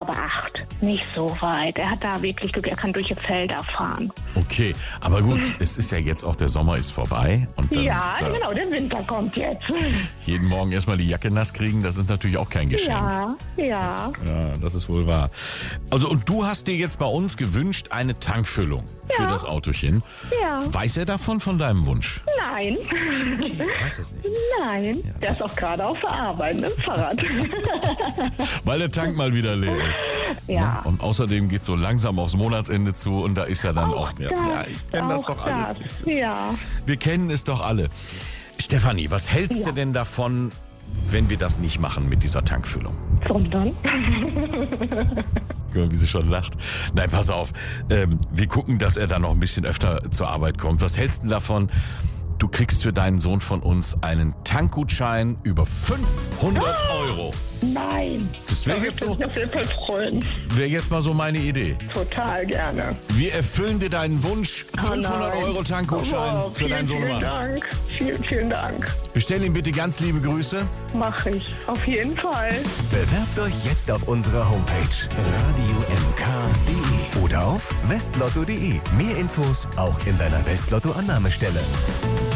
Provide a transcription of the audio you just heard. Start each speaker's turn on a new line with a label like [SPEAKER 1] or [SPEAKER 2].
[SPEAKER 1] glaube 8. Nicht so weit. Er hat da wirklich Glück, er kann durch die Felder fahren.
[SPEAKER 2] Okay, aber gut, es ist ja jetzt auch, der Sommer ist vorbei. Und dann,
[SPEAKER 1] Ja, genau, der Winter kommt jetzt.
[SPEAKER 2] Jeden Morgen erstmal die Jacke nass kriegen, das ist natürlich auch kein Geschenk.
[SPEAKER 1] Ja.
[SPEAKER 2] Ja, das ist wohl wahr. Also, und du hast dir jetzt bei uns gewünscht, eine Tankfüllung für das Autochen.
[SPEAKER 1] Ja.
[SPEAKER 2] Weiß er davon, von deinem Wunsch?
[SPEAKER 1] Nein.
[SPEAKER 2] Okay, weiß es nicht.
[SPEAKER 1] Nein.
[SPEAKER 2] Ja,
[SPEAKER 1] der ist auch gerade auf der Arbeit, mit dem Fahrrad.
[SPEAKER 2] Weil der Tank mal wieder leer ist.
[SPEAKER 1] Ja.
[SPEAKER 2] Und außerdem geht es so langsam aufs Monatsende zu und da ist ja dann auch mehr. Ja, ich kenne das doch alles.
[SPEAKER 1] Ja.
[SPEAKER 2] Wir kennen es doch alle. Stefanie, was hältst du denn davon, wenn wir das nicht machen mit dieser Tankfüllung?
[SPEAKER 1] Sondern?
[SPEAKER 2] Guck mal, wie sie schon lacht. Nein, pass auf. Wir gucken, dass er dann noch ein bisschen öfter zur Arbeit kommt. Was hältst du davon? Du kriegst für deinen Sohn von uns einen Tankgutschein über 500 Euro.
[SPEAKER 1] Nein.
[SPEAKER 2] Das wäre jetzt so.
[SPEAKER 1] Ich auf jeden Fall freuen.
[SPEAKER 2] Wäre jetzt mal so meine Idee.
[SPEAKER 1] Total gerne.
[SPEAKER 2] Wir erfüllen dir deinen Wunsch. 500
[SPEAKER 1] nein.
[SPEAKER 2] Euro Tankgutschein für deinen Sohn.
[SPEAKER 1] Vielen Dank. Vielen Dank.
[SPEAKER 2] Bestell ihm bitte ganz liebe Grüße.
[SPEAKER 1] Mach ich. Auf jeden Fall.
[SPEAKER 3] Bewerbt euch jetzt auf unserer Homepage radiomk.de oder auf westlotto.de. Mehr Infos auch in deiner Westlotto-Annahmestelle.